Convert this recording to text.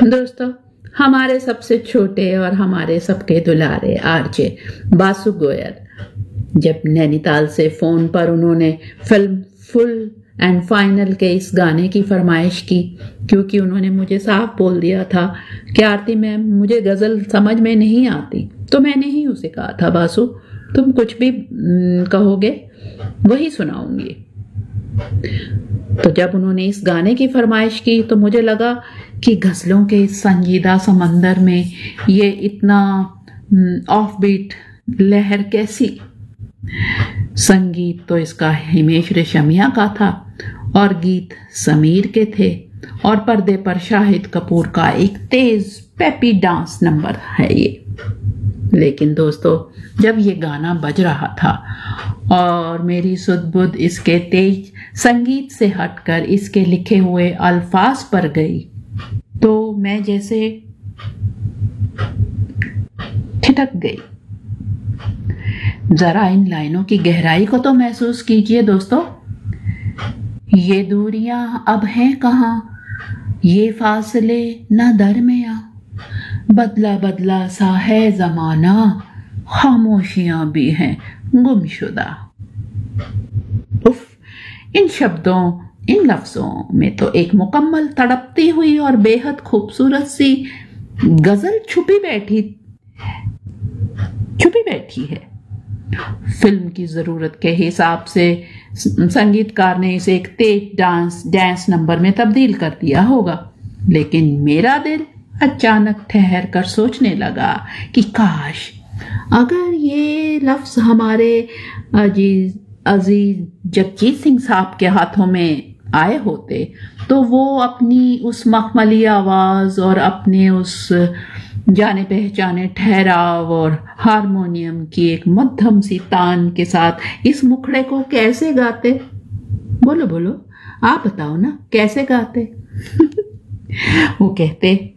दोस्तों, हमारे सबसे छोटे और हमारे सबके दुलारे आरजे बासु गोयल जब नैनीताल से फोन पर उन्होंने फिल्म फुल एंड फाइनल के इस गाने की फरमाइश की, क्योंकि उन्होंने मुझे साफ बोल दिया था कि आरती मैम, मुझे गजल समझ में नहीं आती। तो मैंने ही उसे कहा था, बासु तुम कुछ भी कहोगे वही सुनाऊंगी। तो जब उन्होंने इस गाने की फरमाइश की तो मुझे लगा कि गजलों के इस संजीदा समंदर में ये इतना ऑफ बीट लहर कैसी। संगीत तो इसका हिमेश रेशमिया का था और गीत समीर के थे और पर्दे पर शाहिद कपूर का एक तेज पेपी डांस नंबर है ये। लेकिन दोस्तों, जब ये गाना बज रहा था और मेरी सुध-बुध इसके तेज संगीत से हटकर इसके लिखे हुए अल्फाज पर गई, तो मैं जैसे ठिठक गई। जरा इन लाइनों की गहराई को तो महसूस कीजिए दोस्तों। ये दूरियां अब हैं कहाँ, ये फासले न दरमियां, बदला बदला सा है जमाना, खामोशियां भी हैं गुमशुदा। उफ, इन शब्दों, इन लफ्जों में तो एक मुकम्मल तड़पती हुई और बेहद खूबसूरत सी गजल छुपी बैठी है। फिल्म की जरूरत के हिसाब से संगीतकार ने इसे एक तेज डांस नंबर में तब्दील कर दिया होगा, लेकिन मेरा दिल अचानक ठहर कर सोचने लगा कि काश अगर ये लफ्ज हमारे अजीज जगजीत सिंह साहब के हाथों में आए होते तो वो अपनी उस मखमली आवाज और अपने उस जाने पहचाने ठहराव और हारमोनियम की एक मध्यम सी तान के साथ इस मुखड़े को कैसे गाते। बोलो बोलो, आप बताओ ना कैसे गाते। वो कहते,